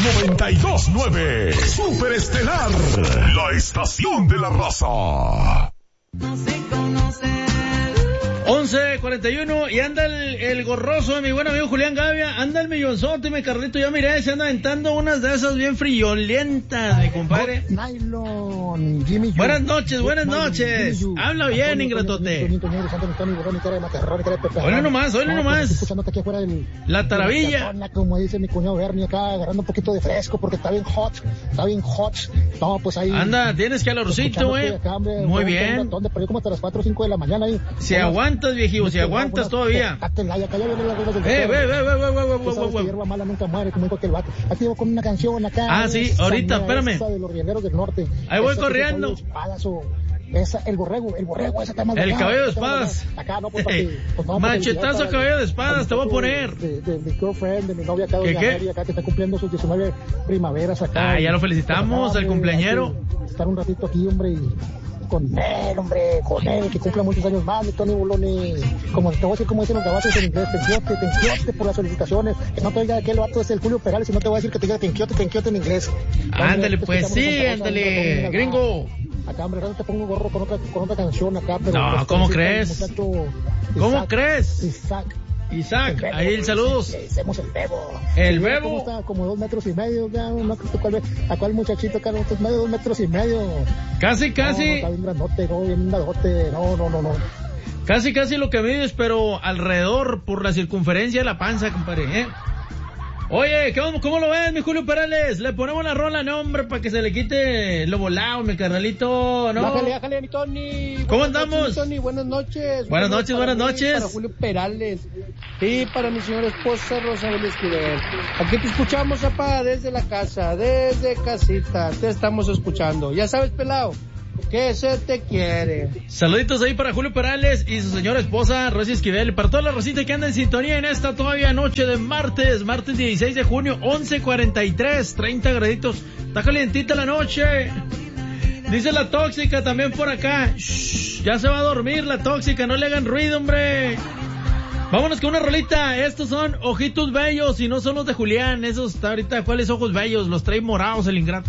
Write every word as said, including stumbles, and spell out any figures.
noventa y dos punto nueve. Super Estelar, la estación de la raza. No se conoce. once cuarenta y uno y anda el, el gorroso de mi buen amigo Julián Gavia, anda el millonzote, mi Carlito, ya miré, se anda aventando unas de esas bien friolentas, mi compadre. Nylon, Jimmy Yu. Buenas noches, buenas Nylon, noches. Jimmy Yu. Habla bien, ingratote. Oye nomás, oye nomás. Escuchándote aquí afuera del... La taravilla. Como dice mi cuñado Bernie acá, agarrando un poquito de fresco porque está bien hot, está bien hot. No, pues ahí... Anda, tienes calorcito, güey. Muy bien. ¿Dónde? Pero como hasta las cuatro o cinco de la mañana ahí. Si aguantas, viejillo, si aguantas todavía. Eh, ve, ve, ve, ve, ve, ve, ve, ve. Hierba mala nunca muere, como dijo aquel vato. Aquí llevo con una canción acá. Ah, sí, ahorita, espérame. De los rieleros del norte. Ahí voy corriendo. Esa, el borrego, el borrego, esa está más El delgada, cabello de espadas. Acá no, pues, porque, pues, no, machetazo porque, cabello de espadas, te voy a poner. De, de, de mi girlfriend, de mi novia acá, ¿Qué, doña qué? Mary, acá que está cumpliendo sus diecinueve primaveras acá. Ah, ya lo felicitamos, pues, al cumpleañero. Estar un ratito aquí, hombre, y con él, hombre, con él, que cumpla muchos años más, mi Tony Boloni. Como te voy a decir, como dicen los gabachos en inglés, te enquiote, te enquiote por las solicitaciones. Que no te diga que el vato es el Julio Perales, sino te voy a decir que te diga te enquiote, te enquiote en inglés. Ándale, pues sí, ándale, gringo. Acá, hombre, te pongo gorro con otra, con otra canción acá, pero... No, pues, ¿cómo sí, crees? Muchacho, ¿Cómo Isaac, crees? Isaac. Isaac, ahí el saludos. Le decimos el bebo. El Sí, bebo. ¿cómo está? Como dos metros y medio, ya, no sé cuál, a cuál muchachito, acá, dos, medio, dos metros y medio. Casi, No, casi. no, está bien grandote, no, bien grandote, no, no, no, no. Casi, casi lo que mides, pero alrededor por la circunferencia de la panza, compadre, ¿eh? Oye, ¿cómo, cómo lo ves, mi Julio Perales? Le ponemos la rola, no, hombre, para que se le quite lo volado, mi carnalito, ¿no? Bájale, bájale, mi Tony. ¿Cómo Buenas andamos? noches, mi Tony. Buenas noches. Buenas noches, para buenas mí, noches. Para Julio Perales y para mi señora esposa Rosabel Esquivel. Aquí te escuchamos, papá, desde la casa, desde casita. Te estamos escuchando. Ya sabes, pelado, que se te quiere. Saluditos ahí para Julio Perales y su señora esposa Rosy Esquivel, para toda la rosita que anda en sintonía en esta todavía noche de martes, martes dieciséis de junio, once cuarenta y tres, treinta graditos, está calientita la noche. Dice la tóxica también por acá, shh, ya se va a dormir la tóxica, no le hagan ruido, hombre. Vámonos con una rolita. Estos son Ojitos Bellos y no son los de Julián, esos está ahorita, ¿cuáles ojos bellos? Los trae morados el ingrato.